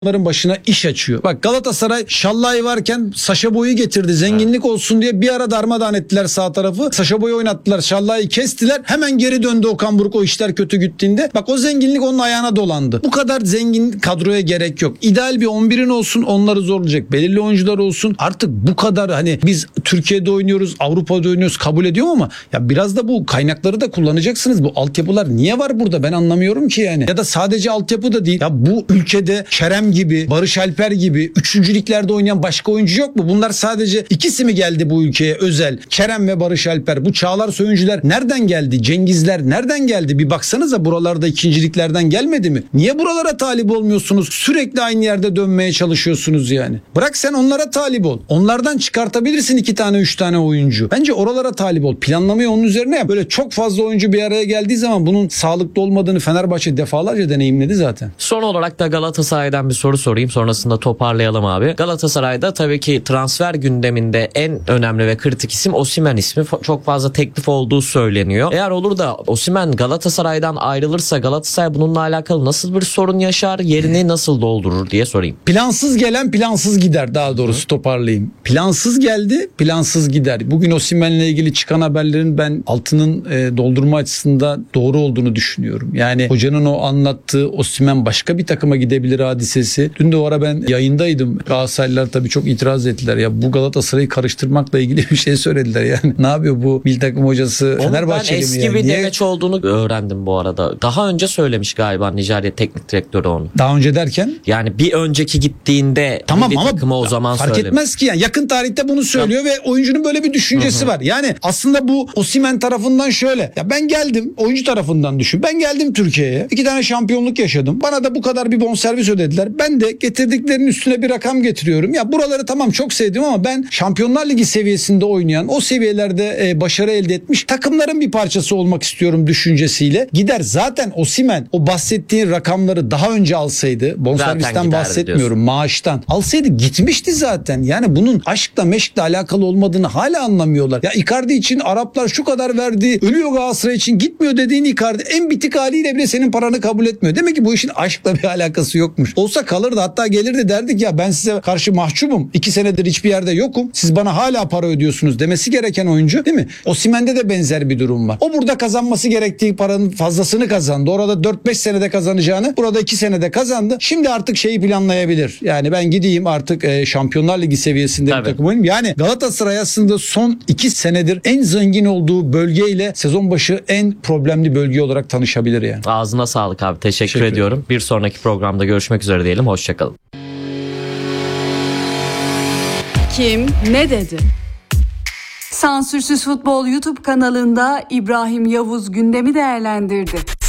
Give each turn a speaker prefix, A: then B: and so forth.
A: Onların başına iş açıyor. Bak Galatasaray Şallay varken Saşa Boy'u getirdi. Zenginlik olsun diye bir ara darmadağın ettiler sağ tarafı. Saşa Boy'u oynattılar. Şallay'ı kestiler. Hemen geri döndü Okan Buruk o işler kötü gittiğinde. Bak o zenginlik onun ayağına dolandı. Bu kadar zengin kadroya gerek yok. İdeal bir 11'in olsun, onları zorlayacak. Belirli oyuncular olsun. Artık bu kadar hani biz Türkiye'de oynuyoruz, Avrupa'da oynuyoruz kabul ediyorum ama ya biraz da bu kaynakları da kullanacaksınız. Bu altyapılar niye var burada? Ben anlamıyorum ki yani. Ya da sadece altyapı da değil. Ya bu ülkede Kerem gibi, Barış Alper gibi 3. liglerde oynayan başka oyuncu yok mu? Bunlar sadece ikisi mi geldi bu ülkeye özel? Kerem ve Barış Alper. Bu Çağlar Söyüncüler nereden geldi? Cengizler nereden geldi? Bir baksanıza buralarda ikinciliklerden gelmedi mi? Niye buralara talip olmuyorsunuz? Sürekli aynı yerde dönmeye çalışıyorsunuz yani. Bırak sen onlara talip ol. Onlardan çıkartabilirsin 2 tane 3 tane oyuncu. Bence oralara talip ol. Planlamayı onun üzerine yap. Böyle çok fazla oyuncu bir araya geldiği zaman bunun sağlıklı olmadığını Fenerbahçe defalarca deneyimledi zaten.
B: Son olarak da Galatasaray'dan bir soru sorayım. Sonrasında toparlayalım abi. Galatasaray'da tabii ki transfer gündeminde en önemli ve kritik isim Osimhen ismi. Çok fazla teklif olduğu söyleniyor. Eğer olur da Osimhen Galatasaray'dan ayrılırsa Galatasaray bununla alakalı nasıl bir sorun yaşar? Yerini nasıl doldurur diye sorayım.
A: Plansız gelen plansız gider, daha doğrusu toparlayayım. Plansız geldi, plansız gider. Bugün Osimhen'le ilgili çıkan haberlerin ben altının doldurma açısından doğru olduğunu düşünüyorum. Yani hocanın o anlattığı Osimhen başka bir takıma gidebilir hadisesi. Dün de o ara ben yayındaydım. Galatasaraylılar tabii çok itiraz ettiler. Ya bu Galatasaray'ı karıştırmakla ilgili bir şey söylediler yani. Ne yapıyor bu milli takım hocası? Fenerbahçeli mi?
B: Ben eski
A: yani?
B: bir
A: Niye?
B: demeç olduğunu öğrendim bu arada. Daha önce söylemiş galiba Nijerya teknik direktörü onu.
A: Daha önce derken?
B: Yani bir önceki gittiğinde
A: Tamam ama
B: takımı o zaman
A: fark
B: söylemiş.
A: etmez ki yani. Yakın tarihte bunu söylüyor ve oyuncunun böyle bir düşüncesi var. Yani aslında bu Osimhen tarafından şöyle. Ya ben geldim, oyuncu tarafından düşün. Ben geldim Türkiye'ye. 2 tane şampiyonluk yaşadım. Bana da bu kadar bir bonservis ödediler. Ben de getirdiklerinin üstüne bir rakam getiriyorum. Ya buraları tamam çok sevdim ama ben Şampiyonlar Ligi seviyesinde oynayan, o seviyelerde başarı elde etmiş takımların bir parçası olmak istiyorum düşüncesiyle gider. Zaten Osimhen o bahsettiğin rakamları daha önce alsaydı, bonservisten bahsetmiyorum,
B: diyorsun.
A: maaştan alsaydı gitmişti zaten. Yani bunun aşkla meşkle alakalı olmadığını hala anlamıyorlar. Ya Icardi için Araplar şu kadar verdi, ölüyor Galatasaray için gitmiyor dediğin Icardi en bitik haliyle bile senin paranı kabul etmiyor. Demek ki bu işin aşkla bir alakası yokmuş. Olsa kalırdı, hatta gelirdi derdik ya ben size karşı mahcubum. 2 senedir hiçbir yerde yokum. Siz bana hala para ödüyorsunuz demesi gereken oyuncu değil mi? Osimhen'de de benzer bir durum var. O burada kazanması gerektiği paranın fazlasını kazandı. Orada 4-5 senede kazanacağını burada 2 senede kazandı. Şimdi artık şeyi planlayabilir. Yani ben gideyim artık Şampiyonlar Ligi seviyesinde bir takım oynayayım. Yani Galatasaray aslında son 2 senedir en zengin olduğu bölgeyle sezon başı en problemli bölge olarak tanışabilir yani.
B: Ağzına sağlık abi. Teşekkür ediyorum. Bir sonraki programda görüşmek üzere diyelim. Hoşçakalın.
C: Kim ne dedi? Sansürsüz Futbol YouTube kanalında İbrahim Yavuz gündemi değerlendirdi.